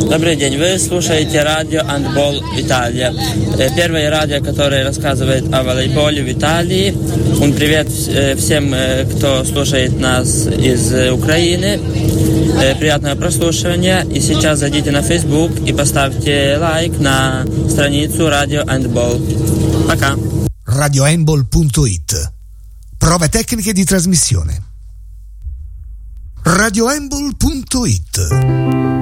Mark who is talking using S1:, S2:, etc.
S1: Добрый день, вы слушаете радио «Handball Италия». Первое радио, которое рассказывает о волейболе в Италии. Привет всем, кто слушает нас из Украины. Приятного прослушивания. И сейчас зайдите на Facebook и поставьте лайк на страницу радио «Handball». Пока.
S2: RadioHandball.it. Prove tecniche di trasmissione. RadioHandball.it